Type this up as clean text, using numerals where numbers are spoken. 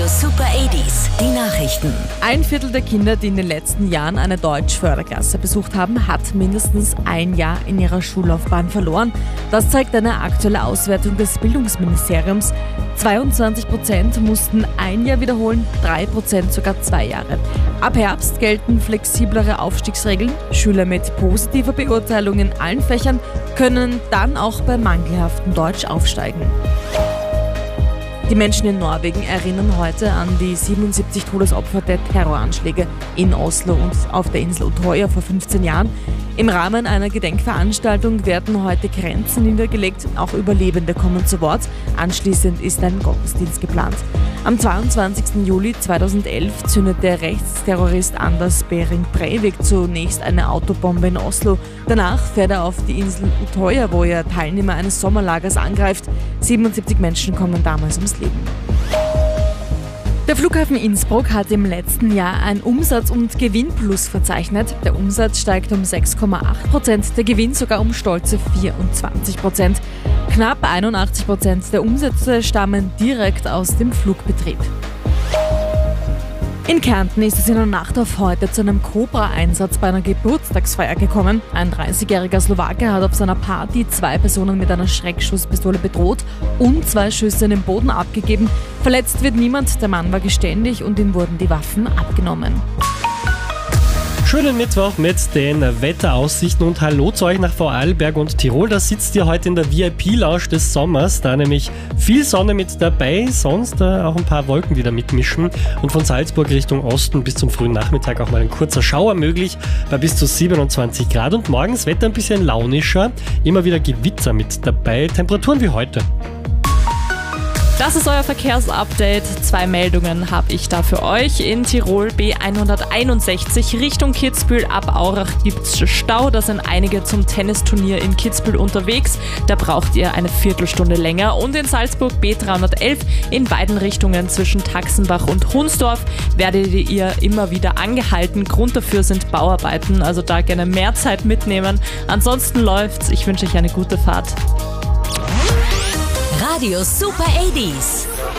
Super 80s, die Nachrichten. Ein Viertel der Kinder, die in den letzten Jahren eine Deutsch-Förderklasse besucht haben, hat mindestens ein Jahr in ihrer Schullaufbahn verloren. Das zeigt eine aktuelle Auswertung des Bildungsministeriums. 22% mussten ein Jahr wiederholen, 3% sogar 2 Jahre. Ab Herbst gelten flexiblere Aufstiegsregeln. Schüler mit positiver Beurteilung in allen Fächern können dann auch bei mangelhaftem Deutsch aufsteigen. Die Menschen in Norwegen erinnern heute an die 77 Todesopfer der Terroranschläge in Oslo und auf der Insel Utøya vor 15 Jahren. Im Rahmen einer Gedenkveranstaltung werden heute Kränze niedergelegt. Auch Überlebende kommen zu Wort. Anschließend ist ein Gottesdienst geplant. Am 22. Juli 2011 zündet der Rechtsterrorist Anders Behring Breivik zunächst eine Autobombe in Oslo. Danach fährt er auf die Insel Utøya, wo er Teilnehmer eines Sommerlagers angreift. 77 Menschen kommen damals ums Leben. Der Flughafen Innsbruck hat im letzten Jahr ein Umsatz- und Gewinnplus verzeichnet. Der Umsatz steigt um 6,8%, der Gewinn sogar um stolze 24%. Knapp 81% der Umsätze stammen direkt aus dem Flugbetrieb. In Kärnten ist es in der Nacht auf heute zu einem Cobra-Einsatz bei einer Geburtstagsfeier gekommen. Ein 30-jähriger Slowake hat auf seiner Party 2 Personen mit einer Schreckschusspistole bedroht und 2 Schüsse in den Boden abgegeben. Verletzt wird niemand, der Mann war geständig und ihm wurden die Waffen abgenommen. Schönen Mittwoch mit den Wetteraussichten und hallo zu euch nach Vorarlberg und Tirol. Da sitzt ihr heute in der VIP-Lounge des Sommers, da nämlich viel Sonne mit dabei, sonst auch ein paar Wolken, die da mitmischen. Und von Salzburg Richtung Osten bis zum frühen Nachmittag auch mal ein kurzer Schauer möglich bei bis zu 27 Grad. Und morgens Wetter ein bisschen launischer, immer wieder Gewitter mit dabei, Temperaturen wie heute. Das ist euer Verkehrsupdate. 2 Meldungen habe ich da für euch. In Tirol B161 Richtung Kitzbühel ab Aurach gibt es Stau. Da sind einige zum Tennisturnier in Kitzbühel unterwegs. Da braucht ihr eine Viertelstunde länger. Und in Salzburg B311 in beiden Richtungen zwischen Taxenbach und Hunsdorf werdet ihr immer wieder angehalten. Grund dafür sind Bauarbeiten, also da gerne mehr Zeit mitnehmen. Ansonsten läuft's. Ich wünsche euch eine gute Fahrt. Radio Super 80s.